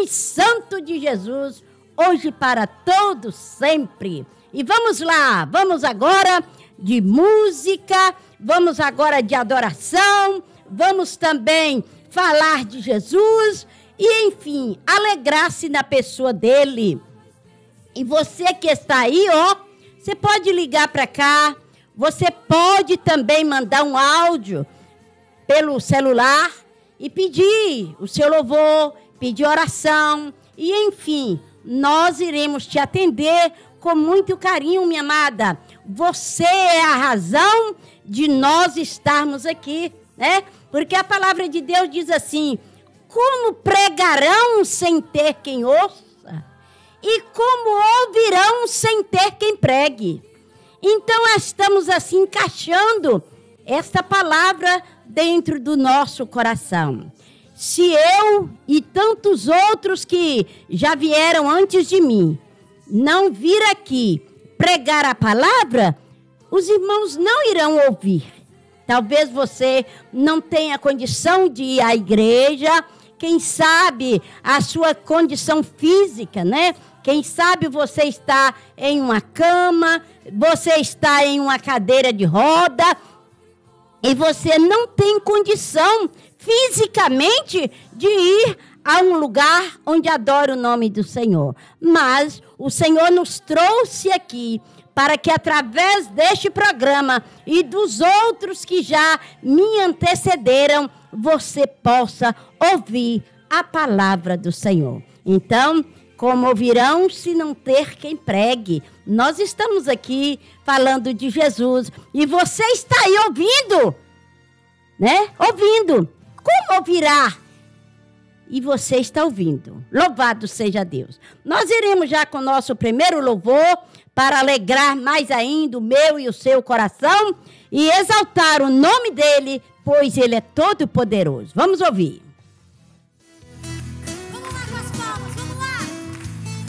nome santo de Jesus, hoje para todos sempre. E vamos lá, vamos agora de música, vamos agora de adoração, vamos também falar de Jesus e, enfim, alegrar-se na pessoa dele. E você que está aí, ó, você pode ligar para cá, você pode também mandar um áudio pelo celular e pedir o seu louvor, pedir oração e, enfim, nós iremos te atender com muito carinho, minha amada. Você é a razão de nós estarmos aqui, né? Porque a palavra de Deus diz assim: como pregarão sem ter quem ouça? E como ouvirão sem ter quem pregue? Então, estamos assim encaixando esta palavra dentro do nosso coração. Se eu e tantos outros que já vieram antes de mim não vir aqui pregar a palavra, os irmãos não irão ouvir. Talvez você não tenha condição de ir à igreja, quem sabe a sua condição física, né? Quem sabe você está em uma cama, você está em uma cadeira de roda e você não tem condição fisicamente de ir a um lugar onde adora o nome do Senhor. Mas o Senhor nos trouxe aqui para que através deste programa e dos outros que já me antecederam, você possa ouvir a palavra do Senhor. Então, como ouvirão se não ter quem pregue? Nós estamos aqui falando de Jesus e você está aí ouvindo, né? Ouvindo. Como ouvirá? E você está ouvindo. Louvado seja Deus. Nós iremos já com o nosso primeiro louvor para alegrar mais ainda o meu e o seu coração e exaltar o nome dele, pois ele é todo poderoso. Vamos ouvir.